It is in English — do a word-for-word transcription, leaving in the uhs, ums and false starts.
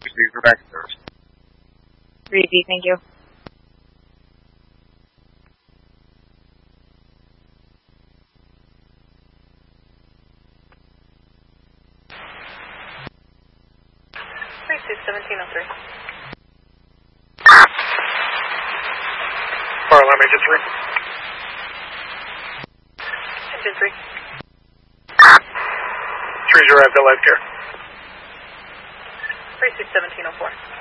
We're back to service. Reedy, thank you. seventeen oh three. Fire alarm, engine three. Engine three. Trees arrived at life care. three six seventeen oh four.